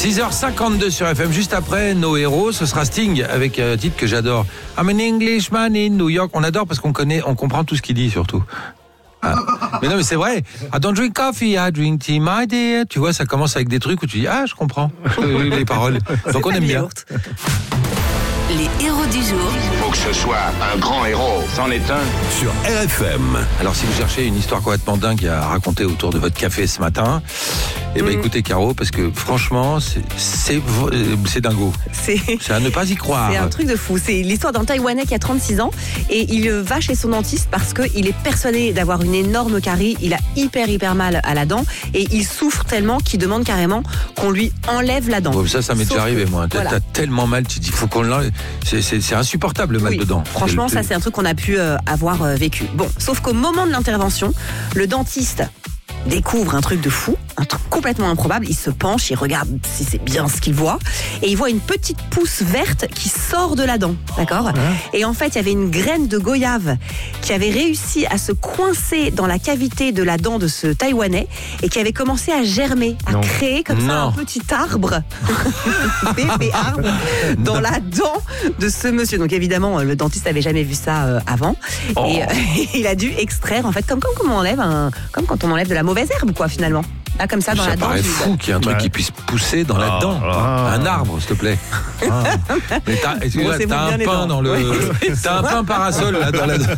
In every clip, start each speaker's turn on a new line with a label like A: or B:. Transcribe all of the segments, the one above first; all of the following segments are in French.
A: 6h52 sur FM. Juste après, nos héros, ce sera Sting avec un titre que j'adore. I'm an Englishman in New York. On adore parce qu'on comprend tout ce qu'il dit surtout. Ah. Mais non, mais c'est vrai. I don't drink coffee, I drink tea, my dear. Tu vois, ça commence avec des trucs où tu dis je comprends les paroles. Donc on aime bien.
B: Les héros du jour.
C: Faut que ce soit un grand héros. C'en est un.
D: Sur RFM.
A: Alors si vous cherchez une histoire complètement dingue à raconter autour de votre café ce matin, écoutez Caro, parce que franchement, c'est dingo. C'est à ne pas y croire.
E: C'est un truc de fou. C'est l'histoire d'un Taïwanais qui a 36 ans et il va chez son dentiste parce qu'il est persuadé d'avoir une énorme carie. Il a hyper mal à la dent et il souffre tellement qu'il demande carrément qu'on lui enlève la dent.
A: Ouais, ça m'est déjà arrivé moi. Voilà. T'as tellement mal, tu te dis faut qu'on l'enlève. C'est insupportable le mal de dent.
E: Franchement, ça c'est un truc qu'on a pu avoir vécu. Bon, sauf qu'au moment de l'intervention, le dentiste découvre un truc de fou, un truc complètement improbable. Il se penche, il regarde si c'est bien ce qu'il voit et il voit une petite pousse verte qui sort de la dent, d'accord ? Et en fait, il y avait une graine de goyave qui avait réussi à se coincer dans la cavité de la dent de ce Taïwanais et qui avait commencé à germer, à créer comme ça un petit arbre, bébé arbre, dans la dent de ce monsieur. Donc évidemment, le dentiste n'avait jamais vu ça avant et il a dû extraire, en fait, comme on enlève comme quand on enlève de la mauvaise herbe, quoi, finalement. Là, comme ça, dans la dent.
A: Ça paraît fou qu'il y ait un truc qui puisse pousser dans la dent. Un arbre, s'il te plaît. Mais t'as un pain dans le. T'as un pain parasol là dans la dent.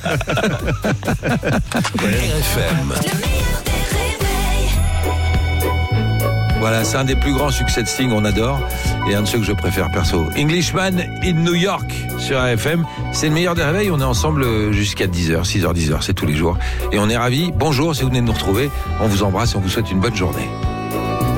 D: RFM.
A: Voilà, c'est un des plus grands succès de Sting, on adore. Et un de ceux que je préfère perso. Englishman in New York sur RFM. C'est le meilleur des réveils. On est ensemble jusqu'à 10h, 6h, 10h, c'est tous les jours. Et on est ravis. Bonjour, si vous venez de nous retrouver. On vous embrasse et on vous souhaite une bonne journée.